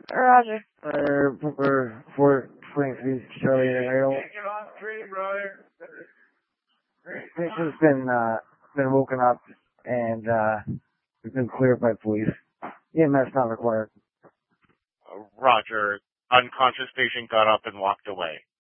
Roger. For Twin Cities, Charlie and Ariel. Get on street, brother. Patient's been woken up and has been cleared by police. EMS not required. Roger. Unconscious patient got up and walked away.